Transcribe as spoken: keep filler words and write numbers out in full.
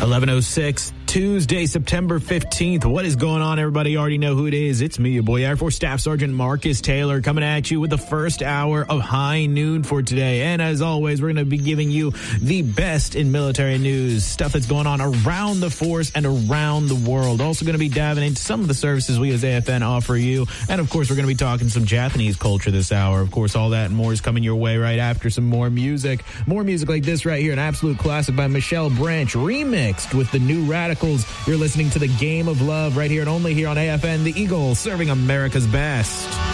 eleven oh six, Tuesday, September fifteenth. What is going on, everybody? You already know who it is. It's me, your boy Air Force Staff Sergeant Marcus Taylor, coming at you with the first hour of High Noon for today. And as always, we're going to be giving you the best in military news, stuff that's going on around the force and around the world. Also going to be diving into some of the services we as A F N offer you. And of course, we're going to be talking some Japanese culture this hour. Of course, all that and more is coming your way right after some more music. More music like this right here, an absolute classic by Michelle Branch, remixed with the New Radicals. You're listening to The Game of Love right here and only here on A F N, the Eagle, serving America's best.